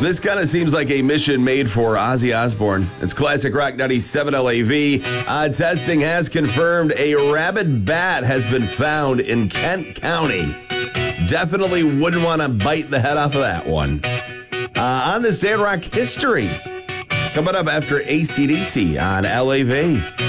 This kind of seems like a mission made for Ozzy Osbourne. It's Classic Rock 97 LAV. Testing has confirmed a rabid bat has been found in Kent County. Definitely wouldn't want to bite the head off of that one. On this day in rock history, coming up after AC/DC on LAV.